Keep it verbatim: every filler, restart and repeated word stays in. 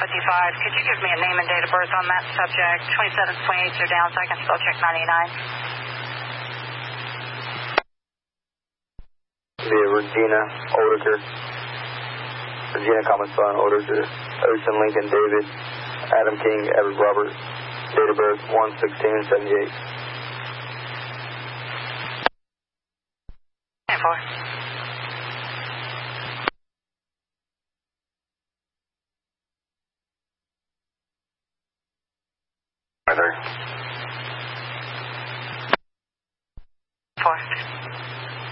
fifty-five. Could you give me a name and date of birth on that subject? twenty-seven, twenty-eight, are down, so I can spell check ninety-nine. Via Regina Odeker. Regina, common son, Odeker. Ocean, Lincoln, David. Adam King, Edward Robert. Date of birth one sixteen seventy-eight. ten four. Right there. Four.